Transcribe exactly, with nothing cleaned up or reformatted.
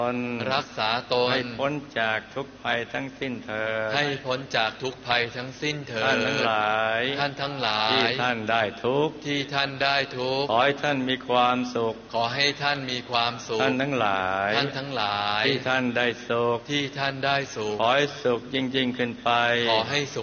รักษาตนให้พ้นจากทุกภัยทั้งสิ้นเถิดให้พ้นจากทุกภัยทั้งสิ้นเถิดท่านทั้งหลายท่านทั้งหลายที่ท่านได้ทุกข์ที่ท่านได้ทุกข์ขอให้ท่านมีความสุขขอให้ท่านมีความสุขท่านทั้งหลายท่านทั้งหลายที่ท่านได้สุขที่ท่านได้สุขขอให้สุขยิ่งยิ่งขึ้นไปขอให้สุข